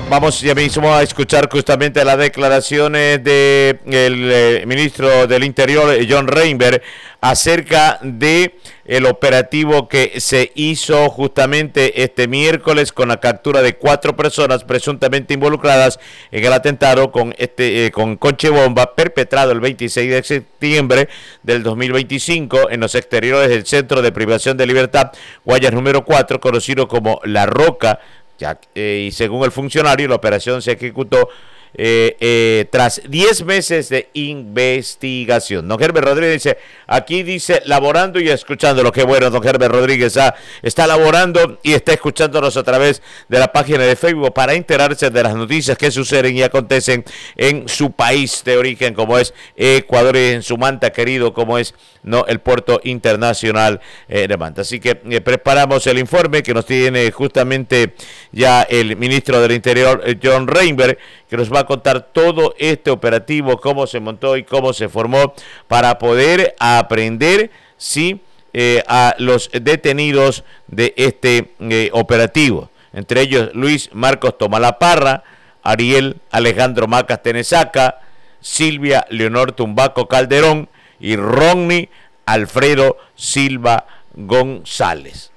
Vamos ya mismo a escuchar justamente las declaraciones del ministro del Interior, John Reinberg, acerca de el operativo que se hizo justamente este miércoles con la captura de 4 personas presuntamente involucradas en el atentado con coche bomba perpetrado el 26 de septiembre del 2025 en los exteriores del Centro de Privación de Libertad Guayas número 4, conocido como La Roca. Y según el funcionario, la operación se ejecutó tras 10 meses de investigación. Don Herbert Rodríguez dice, aquí dice laborando y escuchándolo. Qué bueno, don Herbert Rodríguez está laborando y está escuchándonos a través de la página de Facebook para enterarse de las noticias que suceden y acontecen en su país de origen, como es Ecuador, y en su Manta querido, como es el puerto internacional de Manta. Así que preparamos el informe que nos tiene justamente ya el ministro del Interior, John Reinberg, que nos va a contar todo este operativo, cómo se montó y cómo se formó, para poder aprender a los detenidos de este operativo. Entre ellos Luis Marcos Tomalaparra, Ariel Alejandro Macas Tenesaca, Silvia Leonor Tumbaco Calderón y Ronnie Alfredo Silva González.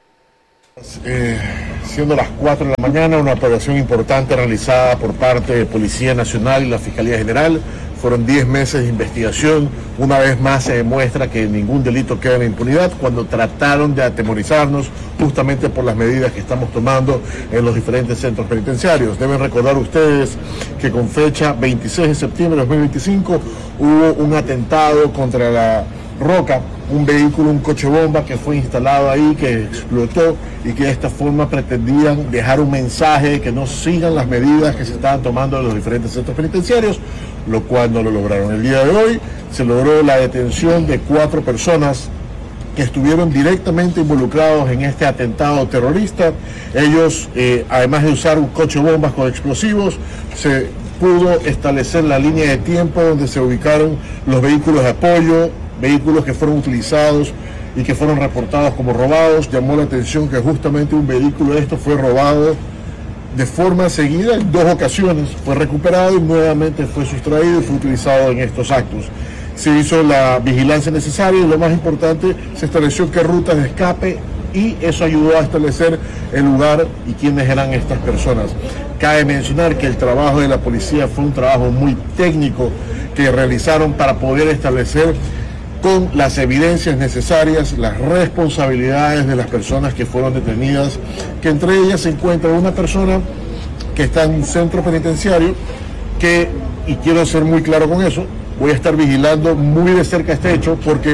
Siendo las 4 de la mañana, una operación importante realizada por parte de Policía Nacional y la Fiscalía General. Fueron 10 meses de investigación. Una vez más se demuestra que ningún delito queda en la impunidad cuando trataron de atemorizarnos justamente por las medidas que estamos tomando en los diferentes centros penitenciarios. Deben recordar ustedes que con fecha 26 de septiembre de 2025 hubo un atentado contra La Roca, un vehículo, un coche bomba que fue instalado ahí, que explotó y que de esta forma pretendían dejar un mensaje de que no sigan las medidas que se estaban tomando en los diferentes centros penitenciarios, lo cual no lo lograron. El día de hoy se logró la detención de 4 personas que estuvieron directamente involucrados en este atentado terrorista. Ellos, además de usar un coche bombas con explosivos, se pudo establecer la línea de tiempo donde se ubicaron los vehículos de apoyo, vehículos que fueron utilizados y que fueron reportados como robados. Llamó la atención que justamente un vehículo de estos fue robado de forma seguida en 2 ocasiones, fue recuperado y nuevamente fue sustraído y fue utilizado en estos actos. Se hizo la vigilancia necesaria y lo más importante, se estableció qué rutas de escape y eso ayudó a establecer el lugar y quiénes eran estas personas. Cabe mencionar que el trabajo de la policía fue un trabajo muy técnico que realizaron para poder establecer con las evidencias necesarias las responsabilidades de las personas que fueron detenidas, que entre ellas se encuentra una persona que está en un centro penitenciario y quiero ser muy claro con eso, voy a estar vigilando muy de cerca este hecho porque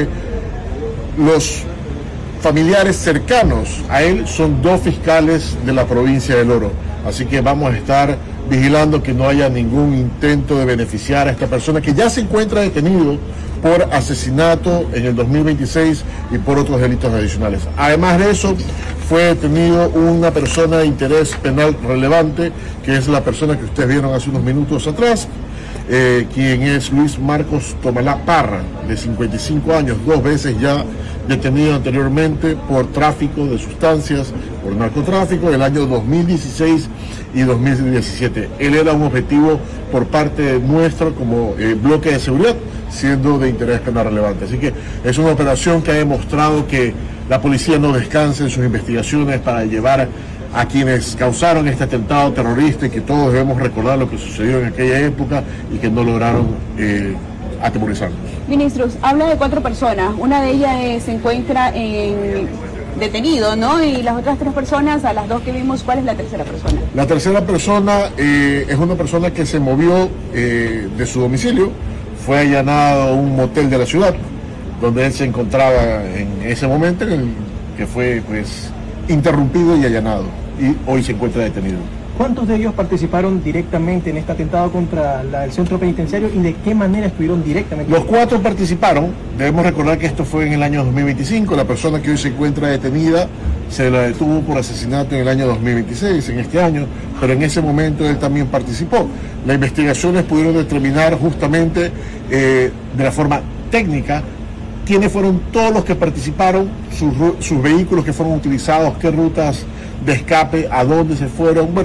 los familiares cercanos a él son 2 fiscales de la provincia del Oro, así que vamos a estar vigilando que no haya ningún intento de beneficiar a esta persona que ya se encuentra detenido por asesinato en el 2026 y por otros delitos adicionales. Además de eso, fue detenido una persona de interés penal relevante, que es la persona que ustedes vieron hace unos minutos atrás, quien es Luis Marcos Tomalaparra, de 55 años, 2 veces ya detenido anteriormente por tráfico de sustancias, por narcotráfico, en el año 2016 y 2017. Él era un objetivo por parte nuestro como bloque de seguridad, siendo de interés penal relevante. Así que es una operación que ha demostrado que la policía no descansa en sus investigaciones para llevar a quienes causaron este atentado terrorista y que todos debemos recordar lo que sucedió en aquella época y que no lograron atemorizarnos. Ministros, habla de 4 personas, una de ellas se encuentra detenido, ¿no? Y las otras 3 personas, a las 2 que vimos, ¿cuál es la tercera persona? La tercera persona es una persona que se movió de su domicilio, fue allanado un motel de la ciudad, donde él se encontraba en ese momento, que fue pues interrumpido y allanado, y hoy se encuentra detenido. ¿Cuántos de ellos participaron directamente en este atentado contra el centro penitenciario y de qué manera estuvieron directamente? Los 4 participaron. Debemos recordar que esto fue en el año 2025. La persona que hoy se encuentra detenida se la detuvo por asesinato en el año 2026, en este año, pero en ese momento él también participó. Las investigaciones pudieron determinar justamente de la forma técnica quiénes fueron todos los que participaron, sus vehículos que fueron utilizados, qué rutas de escape, a dónde se fueron. Bueno,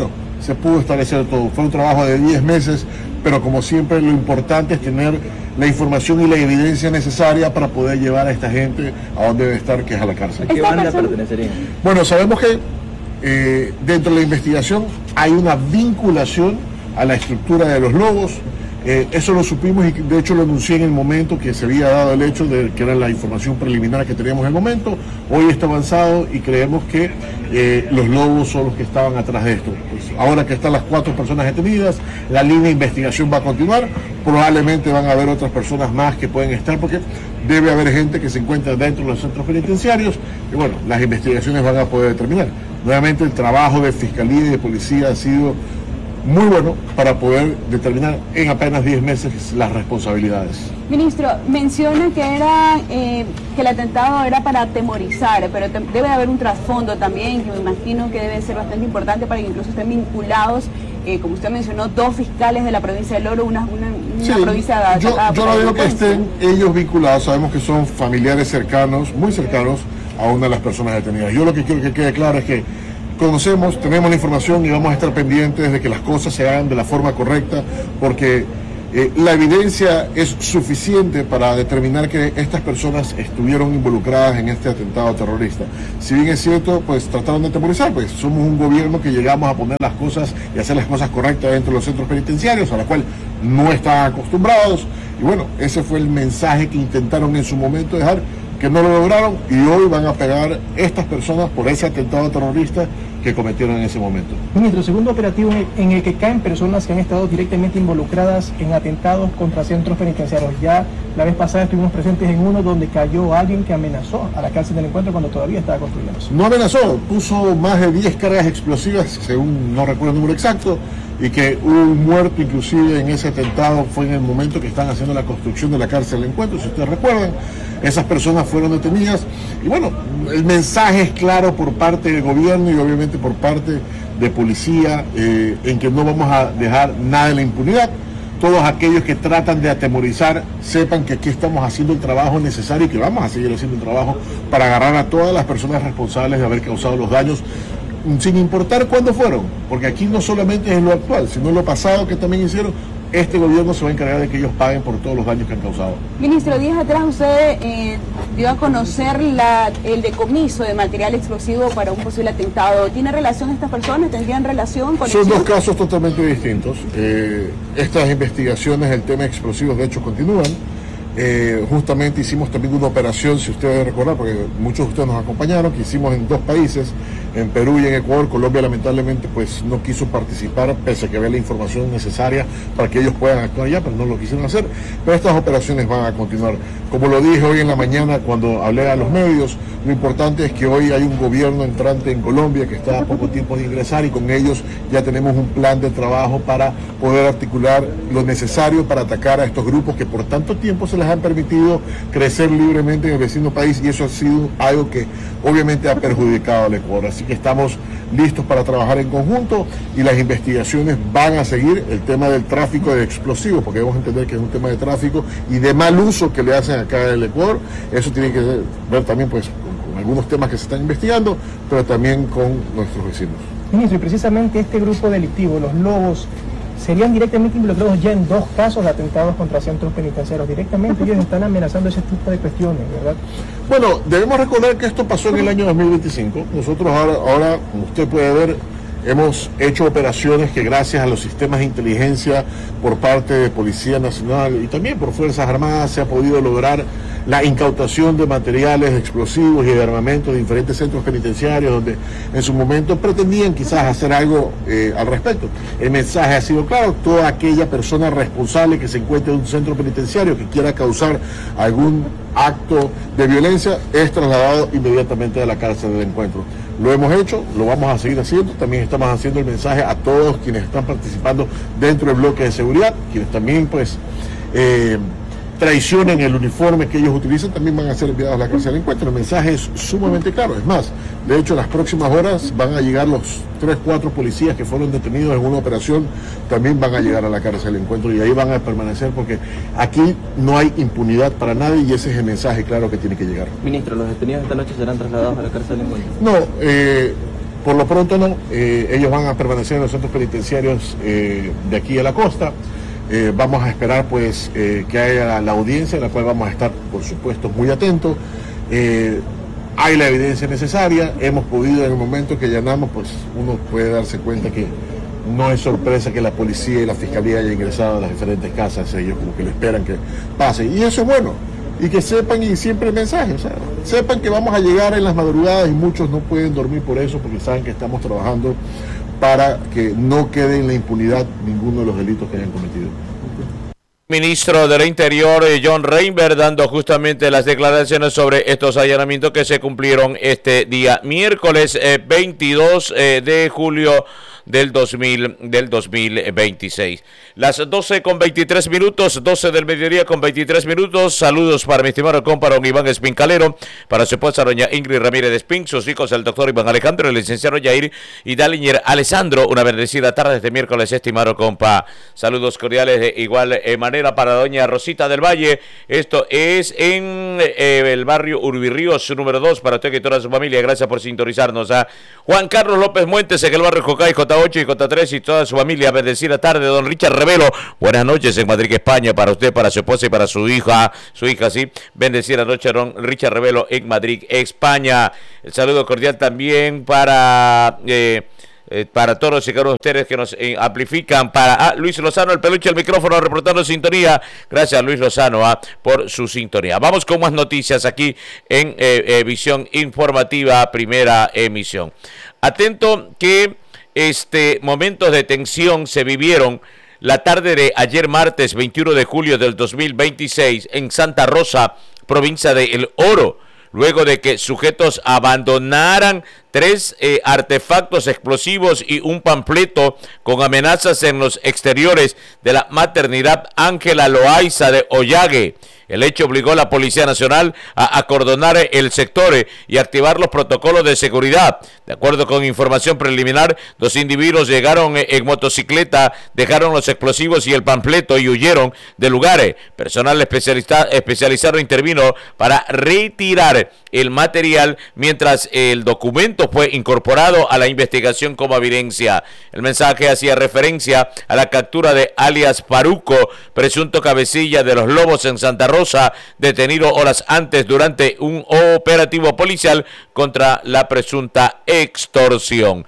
se pudo establecer todo. Fue un trabajo de 10 meses, pero como siempre lo importante es tener la información y la evidencia necesaria para poder llevar a esta gente a donde debe estar, que es a la cárcel. ¿A qué banda pertenecería? Bueno, sabemos que dentro de la investigación hay una vinculación a la estructura de los Lobos. Eso lo supimos y de hecho lo anuncié en el momento que se había dado el hecho de que era la información preliminar que teníamos en el momento. Hoy está avanzado y creemos que los Lobos son los que estaban atrás de esto. Pues ahora que están las 4 personas detenidas, la línea de investigación va a continuar. Probablemente van a haber otras personas más que pueden estar, porque debe haber gente que se encuentra dentro de los centros penitenciarios y bueno, las investigaciones van a poder determinar. Nuevamente el trabajo de Fiscalía y de Policía ha sido muy bueno para poder determinar en apenas 10 meses las responsabilidades. Ministro, menciona que el atentado era para atemorizar, pero debe haber un trasfondo también, que me imagino que debe ser bastante importante para que incluso estén vinculados, como usted mencionó, 2 fiscales de la provincia del Oro, una provincia... Yo no digo que estén ellos vinculados, sabemos que son familiares cercanos, muy cercanos a una de las personas detenidas. Yo lo que quiero que quede claro es que conocemos, tenemos la información y vamos a estar pendientes de que las cosas se hagan de la forma correcta, porque la evidencia es suficiente para determinar que estas personas estuvieron involucradas en este atentado terrorista. Si bien es cierto, pues trataron de atemorizar, pues somos un gobierno que llegamos a poner las cosas y hacer las cosas correctas dentro de los centros penitenciarios, a la cual no están acostumbrados, y bueno, ese fue el mensaje que intentaron en su momento dejar, que no lo lograron, y hoy van a pegar estas personas por ese atentado terrorista que cometieron en ese momento. Ministro, segundo operativo en el que caen personas que han estado directamente involucradas en atentados contra centros penitenciarios. Ya la vez pasada estuvimos presentes en uno donde cayó alguien que amenazó a la cárcel del Encuentro cuando todavía estaba construyéndose. No amenazó, puso más de 10 cargas explosivas, según no recuerdo el número exacto, y que hubo un muerto inclusive en ese atentado. Fue en el momento que están haciendo la construcción de la cárcel del Encuentro, si ustedes recuerdan. Esas personas fueron detenidas y bueno, el mensaje es claro por parte del gobierno y obviamente por parte de policía, en que no vamos a dejar nada en la impunidad. Todos aquellos que tratan de atemorizar, sepan que aquí estamos haciendo el trabajo necesario y que vamos a seguir haciendo el trabajo para agarrar a todas las personas responsables de haber causado los daños, sin importar cuándo fueron, porque aquí no solamente es en lo actual, sino en lo pasado que también hicieron. Este gobierno se va a encargar de que ellos paguen por todos los daños que han causado. Ministro, días atrás usted dio a conocer el decomiso de material explosivo para un posible atentado. ¿Tiene relación estas personas? ¿Tendrían relación con Son 2 casos totalmente distintos. Estas investigaciones del tema de explosivos de hecho continúan. Justamente hicimos también una operación, si ustedes recuerdan, porque muchos de ustedes nos acompañaron, que hicimos en 2 países, en Perú y en Ecuador. Colombia lamentablemente pues no quiso participar, pese a que había la información necesaria para que ellos puedan actuar allá, pero no lo quisieron hacer. Pero estas operaciones van a continuar. Como lo dije hoy en la mañana cuando hablé a los medios, lo importante es que hoy hay un gobierno entrante en Colombia que está a poco tiempo de ingresar, y con ellos ya tenemos un plan de trabajo para poder articular lo necesario para atacar a estos grupos que por tanto tiempo se les han permitido crecer libremente en el vecino país, y eso ha sido algo que obviamente ha perjudicado al Ecuador. Así que estamos listos para trabajar en conjunto y las investigaciones van a seguir. El tema del tráfico de explosivos, porque debemos entender que es un tema de tráfico y de mal uso que le hacen acá en el Ecuador, eso tiene que ver también pues con algunos temas que se están investigando, pero también con nuestros vecinos. Ministro, y precisamente este grupo delictivo, los Lobos, serían directamente involucrados ya en 2 casos de atentados contra centros penitenciarios. Directamente ellos están amenazando ese tipo de cuestiones, ¿verdad? Bueno, debemos recordar que esto pasó en el año 2025. Nosotros ahora, como usted puede ver, hemos hecho operaciones que gracias a los sistemas de inteligencia por parte de Policía Nacional y también por Fuerzas Armadas se ha podido lograr la incautación de materiales explosivos y de armamento de diferentes centros penitenciarios donde en su momento pretendían quizás hacer algo al respecto. El mensaje ha sido claro: toda aquella persona responsable que se encuentre en un centro penitenciario que quiera causar algún acto de violencia es trasladado inmediatamente a la cárcel del Encuentro. Lo hemos hecho, lo vamos a seguir haciendo. También estamos haciendo el mensaje a todos quienes están participando dentro del bloque de seguridad, quienes también pues traicionen el uniforme que ellos utilizan, también van a ser enviados a la cárcel del Encuentro. El mensaje es sumamente claro. Es más, de hecho, en las próximas horas van a llegar los 3-4 policías que fueron detenidos en una operación, también van a llegar a la cárcel del Encuentro y ahí van a permanecer, porque aquí no hay impunidad para nadie y ese es el mensaje claro que tiene que llegar. Ministro, ¿los detenidos esta noche serán trasladados a la cárcel del Encuentro? No, Por lo pronto no, ellos van a permanecer en los centros penitenciarios de aquí a la costa. Vamos a esperar pues que haya la audiencia, en la cual vamos a estar, por supuesto, muy atentos. Hay la evidencia necesaria, hemos podido, en el momento que allanamos, pues uno puede darse cuenta que no es sorpresa que la policía y la fiscalía hayan ingresado a las diferentes casas, ellos como que lo esperan que pase, y eso es bueno, y que sepan, y siempre el mensaje, o sea, sepan que vamos a llegar en las madrugadas, y muchos no pueden dormir por eso, porque saben que estamos trabajando para que no quede en la impunidad ninguno de los delitos que hayan cometido. Ministro del Interior, John Reinberg, dando justamente las declaraciones sobre estos allanamientos que se cumplieron este día miércoles 22 de julio del 2026. Las 12:23, 12 del mediodía con 23 minutos. Saludos para mi estimado compa don Iván Espincalero, para su esposa doña Ingrid Ramírez Espín, sus hijos el doctor Iván Alejandro, el licenciado Yair y Daliñer Alessandro. Una bendecida tarde este miércoles, estimado compa. Saludos cordiales de igual manera para doña Rosita del Valle. Esto es en el barrio Urbirríos número 2, para usted y toda su familia. Gracias por sintonizarnos. A Juan Carlos López Muentes en el barrio Jocay, J8 y J3 y toda su familia. Bendecida tarde, don Richard Revelo. Buenas noches en Madrid, España, para usted, para su esposa y para su hija, sí. Bendecida noche, don Richard Revelo en Madrid, España. El saludo cordial también para todos y cada uno de ustedes que nos amplifican, para Luis Lozano, el peluche del micrófono, reportando sintonía. Gracias, Luis Lozano, por su sintonía. Vamos con más noticias aquí en Visión Informativa, primera emisión. Atento que momentos de tensión se vivieron la tarde de ayer martes 21 de julio del 2026 en Santa Rosa, provincia de El Oro, luego de que sujetos abandonaran 3 artefactos explosivos y un panfleto con amenazas en los exteriores de la maternidad Ángela Loaiza de Ollague. El hecho obligó a la Policía Nacional a acordonar el sector y activar los protocolos de seguridad. De acuerdo con información preliminar, 2 individuos llegaron en motocicleta, dejaron los explosivos y el panfleto y huyeron del lugar. Personal especializado intervino para retirar el material, mientras el documento fue incorporado a la investigación como evidencia. El mensaje hacía referencia a la captura de alias Paruco, presunto cabecilla de los Lobos en Santa Rosa, detenido horas antes durante un operativo policial contra la presunta extorsión.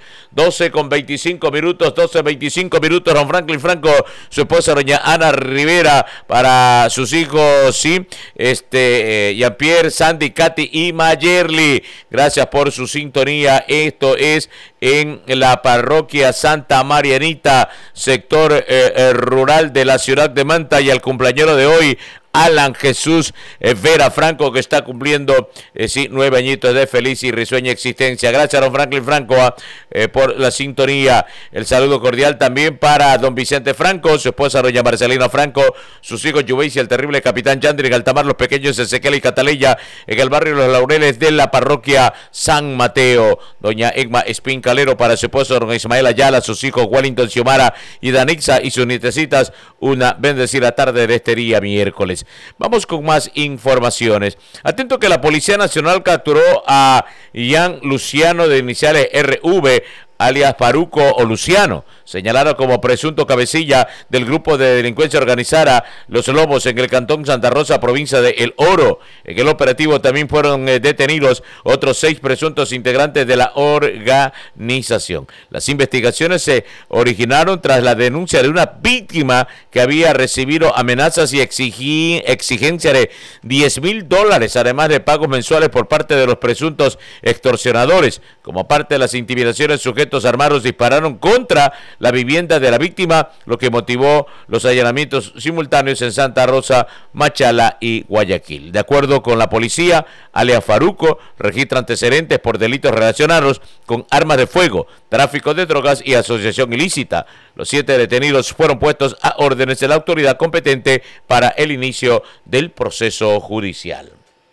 12:25, don Franklin Franco, su esposa doña Ana Rivera, para sus hijos, Jean-Pierre, Sandy, Katy y Mayerly. Gracias por su sintonía. Esto es en la parroquia Santa Marianita, sector rural de la ciudad de Manta, y al cumpleañero de hoy, Alan Jesús Vera Franco, que está cumpliendo 9 añitos de feliz y risueña existencia. Gracias, don Franklin Franco, por la sintonía. El saludo cordial también para don Vicente Franco, su esposa doña Marcelina Franco, sus hijos Yubeis y el terrible capitán Yandri, Altamar, los pequeños Ezequiel y Cataleya, en el barrio Los Laureles de la parroquia San Mateo. Doña Egma Espincalero, para su esposo don Ismael Ayala, sus hijos Wellington, Xiomara y Danixa y sus nietecitas. Una bendecida tarde de este día miércoles. Vamos con más informaciones. Atento que la Policía Nacional capturó a Ian Luciano, de iniciales RV, alias Paruco o Luciano, señalado como presunto cabecilla del grupo de delincuencia organizada Los Lobos en el cantón Santa Rosa, provincia de El Oro. En el operativo también fueron detenidos otros 6 presuntos integrantes de la organización. Las investigaciones se originaron tras la denuncia de una víctima que había recibido amenazas y exigencia de $10,000, además de pagos mensuales por parte de los presuntos extorsionadores. Como parte de las intimidaciones, sujetos armados dispararon contra la vivienda de la víctima, lo que motivó los allanamientos simultáneos en Santa Rosa, Machala y Guayaquil. De acuerdo con la policía, alias Faruco registra antecedentes por delitos relacionados con armas de fuego, tráfico de drogas y asociación ilícita. Los 7 detenidos fueron puestos a órdenes de la autoridad competente para el inicio del proceso judicial.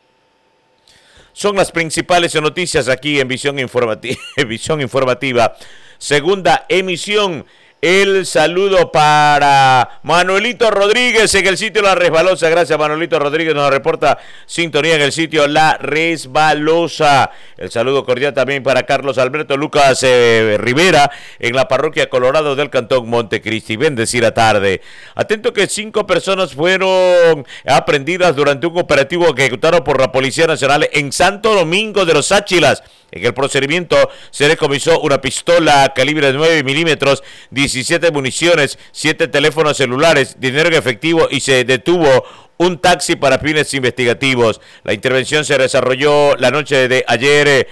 Son las principales noticias aquí en Visión Informativa, segunda emisión. el saludo para Manuelito Rodríguez en el sitio La Resbalosa. Gracias, Manuelito Rodríguez, nos reporta sintonía en el sitio La Resbalosa. El saludo cordial también para Carlos Alberto Lucas Rivera en la parroquia Colorado del Cantón Montecristi. Bendecida tarde. Atento que 5 personas fueron aprendidas durante un operativo que ejecutaron por la Policía Nacional en Santo Domingo de los Áchilas. En el procedimiento se decomisó una pistola calibre 9 milímetros, 17 municiones, 7 teléfonos celulares, dinero en efectivo y se detuvo un taxi para fines investigativos. La intervención se desarrolló la noche de ayer,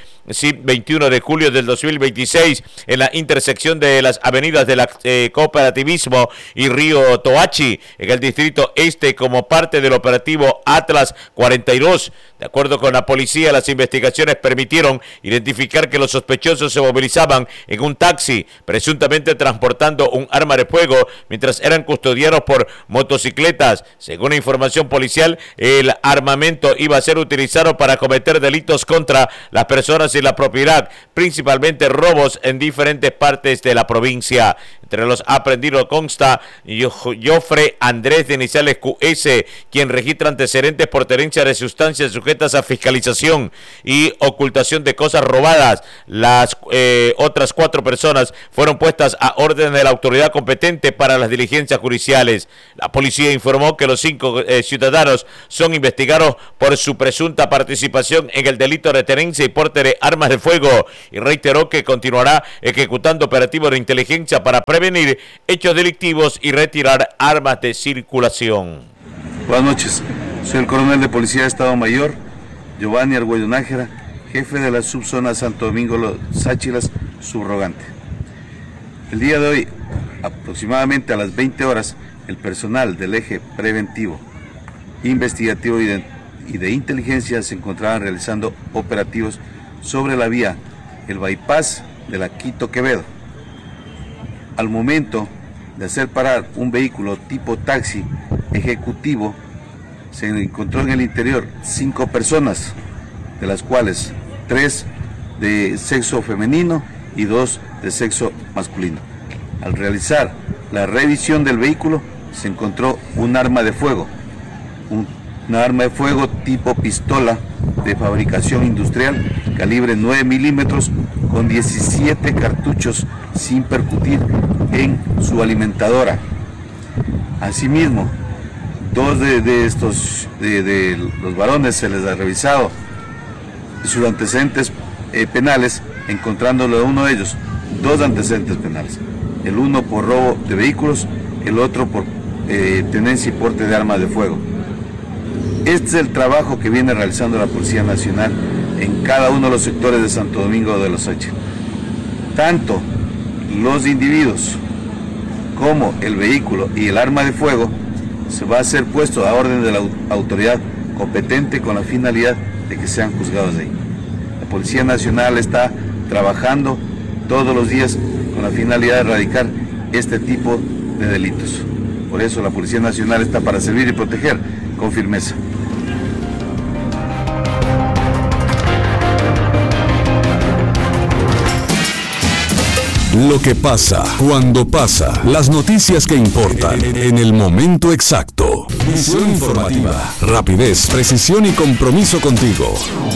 21 de julio del 2026, en la intersección de las avenidas del Cooperativismo y Río Toachi, en el distrito este, como parte del operativo Atlas 42. De acuerdo con la policía, las investigaciones permitieron identificar que los sospechosos se movilizaban en un taxi, presuntamente transportando un arma de fuego, mientras eran custodiados por motocicletas. Según la información policial, el armamento iba a ser utilizado para cometer delitos contra las personas y la propiedad, principalmente robos en diferentes partes de la provincia. Entre los aprendidos consta Jofre Andrés de iniciales QS, quien registra antecedentes por tenencia de sustancias sujetas a fiscalización y ocultación de cosas robadas. Las otras 4 personas fueron puestas a orden de la autoridad competente para las diligencias judiciales. La policía informó que los 5 ciudadanos son investigados por su presunta participación en el delito de tenencia y porte de armas de fuego, y reiteró que continuará ejecutando operativos de inteligencia para prevenir hechos delictivos y retirar armas de circulación. Buenas noches, soy el coronel de Policía de Estado Mayor, Giovanni Argüello Nájera, jefe de la subzona Santo Domingo Los Áchilas, subrogante. El día de hoy, aproximadamente a las 20 horas, el personal del eje preventivo, investigativo y de inteligencia se encontraban realizando operativos sobre la vía el bypass de la Quito Quevedo. Al momento de hacer parar un vehículo tipo taxi ejecutivo, se encontró en el interior 5 personas, de las cuales 3 de sexo femenino y 2 de sexo masculino. Al realizar la revisión del vehículo, se encontró un arma de fuego, una arma de fuego tipo pistola de fabricación industrial, calibre 9 milímetros, con 17 cartuchos sin percutir en su alimentadora. Asimismo, 2 de los varones se les ha revisado sus antecedentes penales, encontrándolo a uno de ellos 2 antecedentes penales, el uno por robo de vehículos, el otro por tenencia y porte de armas de fuego. Este es el trabajo que viene realizando la Policía Nacional en cada uno de los sectores de Santo Domingo de los Áchilas. Tanto los individuos como el vehículo y el arma de fuego se va a ser puesto a orden de la autoridad competente con la finalidad de que sean juzgados de ahí. La Policía Nacional está trabajando todos los días con la finalidad de erradicar este tipo de delitos. Por eso la Policía Nacional está para servir y proteger con firmeza. Lo que pasa, cuando pasa, las noticias que importan, en el momento exacto. Visión informativa, rapidez, precisión y compromiso contigo.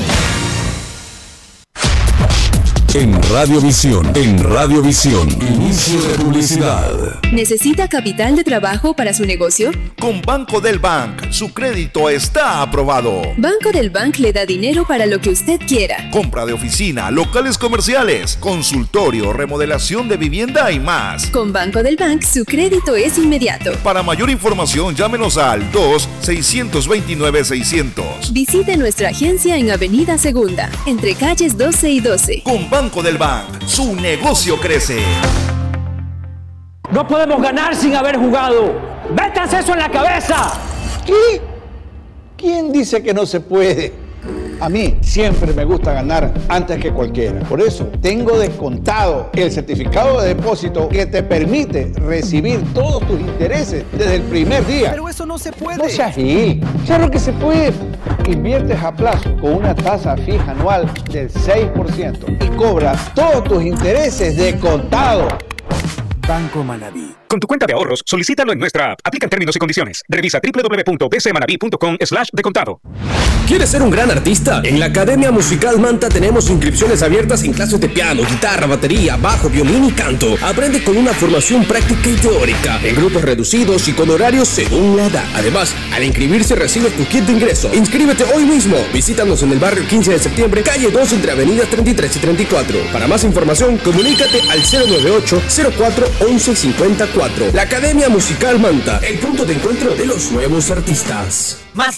En Radiovisión, inicio de publicidad. ¿Necesita capital de trabajo para su negocio? Con Banco del Bank, su crédito está aprobado. Banco del Bank le da dinero para lo que usted quiera. Compra de oficina, locales comerciales, consultorio, remodelación de vivienda y más. Con Banco del Bank, su crédito es inmediato. Para mayor información, llámenos al 2-629-600. Visite nuestra agencia en Avenida Segunda, entre calles 12 y 12. Con Banco del Bank, su negocio crece. No podemos ganar sin haber jugado. ¡Métanse eso en la cabeza! ¿Qué? ¿Quién dice que no se puede? A mí siempre me gusta ganar antes que cualquiera. Por eso tengo descontado el certificado de depósito que te permite recibir todos tus intereses desde el primer día. Pero eso no se puede. No seas ahí. Claro que se puede. Inviertes a plazo con una tasa fija anual del 6% y cobras todos tus intereses de contado. Banco Manaví. Con tu cuenta de ahorros, solicítalo en nuestra app. Aplican términos y condiciones. Revisa www.bcmanaví.com/descontado. ¿Quieres ser un gran artista? En la Academia Musical Manta tenemos inscripciones abiertas en clases de piano, guitarra, batería, bajo, violín y canto. Aprende con una formación práctica y teórica, en grupos reducidos y con horarios según la edad. Además, al inscribirse recibes tu kit de ingreso. Inscríbete hoy mismo. Visítanos en el barrio 15 de septiembre, calle 2, entre avenidas 33 y 34. Para más información, comunícate al 098-04-1154. La Academia Musical Manta, el punto de encuentro de los nuevos artistas.